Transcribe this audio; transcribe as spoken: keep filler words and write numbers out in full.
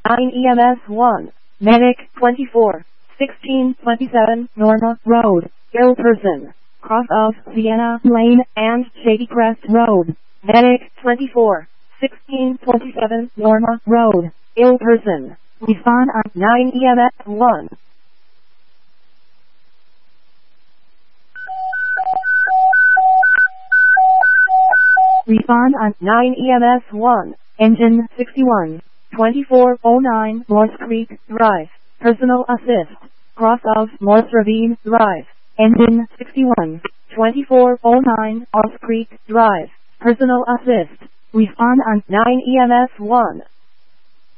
nine E M S one. Medic twenty-four, sixteen twenty-seven Norma Road, ill person, cross of Sienna Lane and Shady Crest Road. Medic twenty-four, sixteen twenty-seven Norma Road, ill person. Respond on nine E M S one. Respond on nine E M S one. Engine sixty-one, twenty-four oh nine Morse Creek Drive. Personal assist. Cross of Morse Ravine Drive. Engine sixty-one, twenty-four oh nine Morse Creek Drive. Personal assist. Respond on nine E M S one.